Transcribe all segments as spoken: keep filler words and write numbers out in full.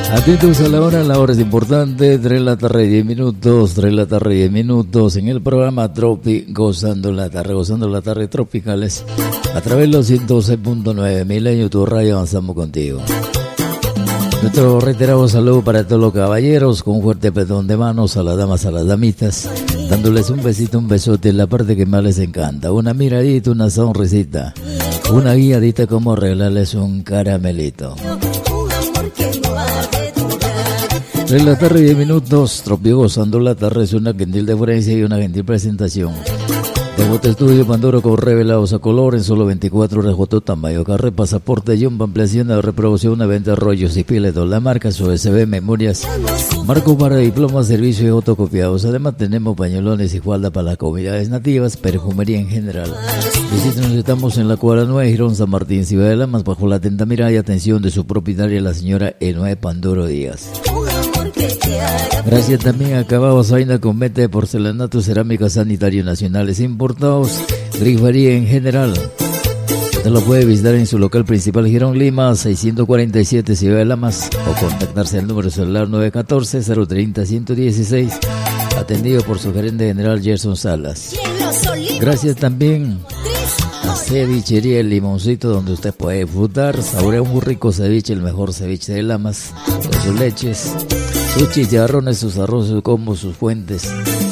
Atentos a la hora, la hora es importante, tres de la tarde, diez minutos, tres de la tarde, diez minutos, en el programa Tropi, gozando la tarde, gozando la tarde tropicales, a través de los ciento doce punto nueve, Milenio, tu radio, avanzamos contigo. Nuestro reiterado saludo para todos los caballeros, con un fuerte apretón de manos a las damas, a las damitas, dándoles un besito, un besote en la parte que más les encanta, una miradita, una sonrisita, una guiadita como arreglarles un caramelito. tres de la tarde, diez minutos, Tropio gozando la tarde, es una gentil deferencia y una gentil presentación. De Bote Estudio Pandoro con revelados a color en solo veinticuatro horas, Joto Tamayo, Carre, pasaporte, Jumbo, ampliación de reproducción, venta, rollos y piletos, la marca, su U S B, memorias, marco para diplomas, servicio y autocopiados. Además tenemos pañuelones y falda para las comunidades nativas, perfumería en general. Visítenos, estamos en la cuadra nueve, Girón San Martín, Ciudad de Lamas, bajo la atenta mirada y atención de su propietaria, la señora Enoe Pandoro Díaz. Gracias también a Acabados Vaina con venta de porcelanato, cerámica, sanitarios nacionales importados, grifería en general. Usted lo puede visitar en su local principal, Girón Lima, seiscientos cuarenta y siete, Ciudad de Lamas, o contactarse al número celular nueve uno cuatro, cero tres cero, uno uno seis, atendido por su gerente general Gerson Salas. Gracias también a Cevichería El Limoncito, donde usted puede disfrutar, saborear un muy rico ceviche, el mejor ceviche de Lamas, con sus leches, sus chicharrones, sus arroces, sus combos, sus fuentes.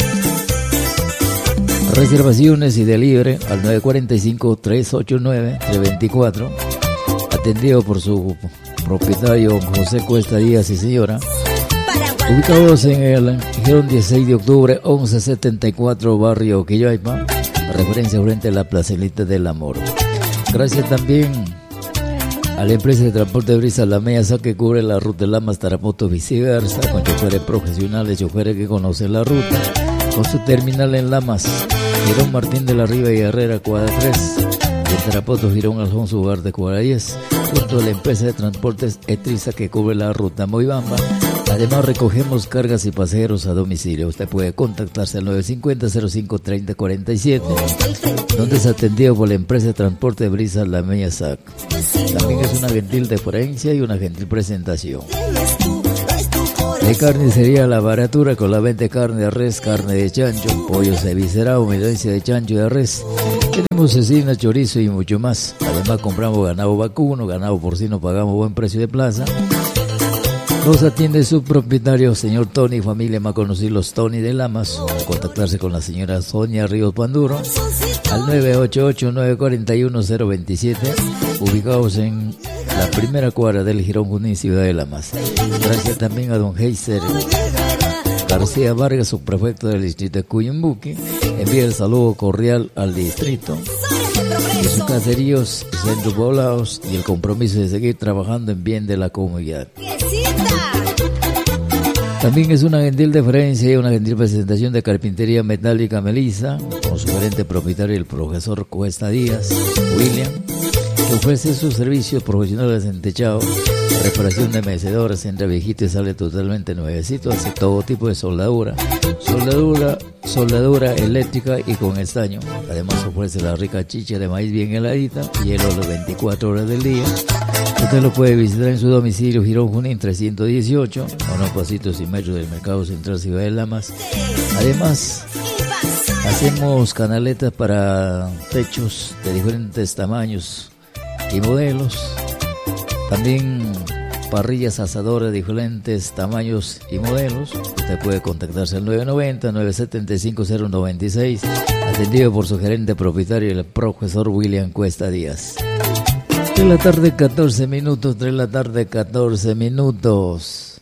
Reservaciones y delivery al nueve cuatro cinco, tres ocho nueve, tres dos cuatro, atendido por su propietario José Cuesta Díaz y señora, ubicados en el Girón dieciséis de octubre, once setenta y cuatro, barrio Quilloipa, referencia frente a la Placelita del Amor. Gracias también a la empresa de transporte de Brisa La Mesa, que cubre la ruta de Lamas, Tarapoto, viceversa, con choferes profesionales, choferes que conocen la ruta, con su terminal en Lamas, Girón Martín de la Riva y Herrera, cuadra tres, y en Tarapoto, Girón Alfonso Ugarte, cuadra diez, junto a la empresa de transportes Etriza, que cubre la ruta Moibamba. Además recogemos cargas y pasajeros a domicilio. Usted puede contactarse al nueve cinco cero, cero cinco, tres cero cuatro siete, donde es atendido por la empresa de transporte de Brisa La Mesa. También es una gentil deferencia y una gentil presentación. De carnicería La Baratura, con la venta de carne de res, carne de chancho, pollo cevicerado, medancia de chancho y de res. Tenemos cecina, chorizo y mucho más. Además compramos ganado vacuno, ganado porcino, pagamos buen precio de plaza. Nos atiende su propietario, señor Tony, familia más conocidos los Tony de Lamas. Contactarse con la señora Sonia Ríos Panduro al nueve ocho ocho, nueve cuatro uno, cero dos siete, ubicados en la primera cuadra del Girón Junín, Ciudad de Lamas. Gracias también a don Heiser García Vargas, subprefecto del distrito de Cuyumbuque. Envía el saludo cordial al distrito y sus caseríos y centros poblados, y el compromiso de seguir trabajando en bien de la comunidad. También es una gentil deferencia y una gentil presentación de Carpintería Metálica Melissa, con su gerente propietario, el profesor Cuesta Díaz, William, que ofrece sus servicios profesionales en techado, reparación de mecedores, entre viejito y sale totalmente nuevecito, hace todo tipo de soldadura, soldadura, soldadura eléctrica y con estaño. Además ofrece la rica chicha de maíz bien heladita, hielo las veinticuatro horas del día. Usted lo puede visitar en su domicilio, Girón Junín trescientos dieciocho, a unos pasitos y metros del Mercado Central Ciudad de Lamas. Además, hacemos canaletas para techos de diferentes tamaños y modelos. También parrillas asadoras de diferentes tamaños y modelos. Usted puede contactarse al nueve nueve cero, nueve siete cinco, cero nueve seis, atendido por su gerente propietario, el profesor William Cuesta Díaz. tres de la tarde, catorce minutos, tres de la tarde, catorce minutos.